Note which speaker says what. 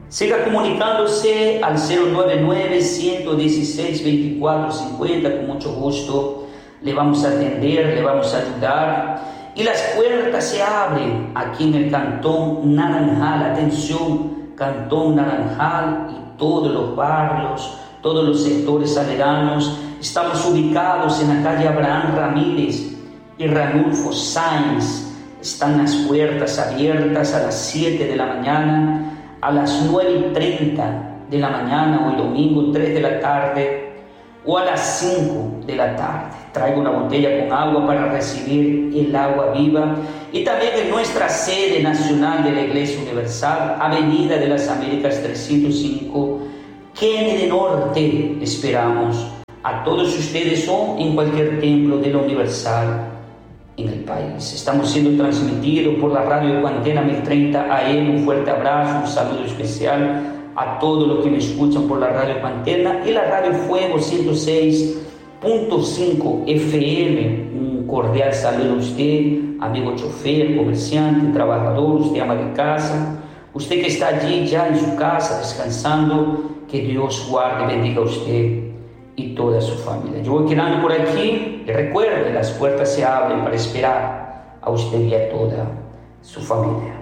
Speaker 1: Siga comunicándose al 099-116-2450, con mucho gusto le vamos a atender, le vamos a ayudar. Y las puertas se abren aquí en el Cantón Naranjal. Atención, Cantón Naranjal y todos los barrios, todos los sectores aledaños. Estamos ubicados en la calle Abraham Ramírez y Ranulfo Sáenz. Están las puertas abiertas a las 7 de la mañana, a las 9:30 de la mañana, hoy domingo 3 de la tarde, o a las 5 de la tarde. Traigo una botella con agua para recibir el agua viva. Y también en nuestra sede nacional de la Iglesia Universal, Avenida de las Américas 305, Kennedy Norte. Esperamos a todos ustedes o en cualquier templo de la Universal en el país. Estamos siendo transmitidos por la radio Cuarentena 1030 AM. Un fuerte abrazo, un saludo especial a todos los que me escuchan por la radio Cuarentena y la radio Fuego 106.5 FM. Un cordial saludo a usted, amigo chofer, comerciante, trabajador, usted ama de casa, usted que está allí ya en su casa descansando. Que Dios guarde y bendiga a usted y toda su familia. Yo voy quedando por aquí y recuerde, las puertas se abren para esperar a usted y a toda su familia.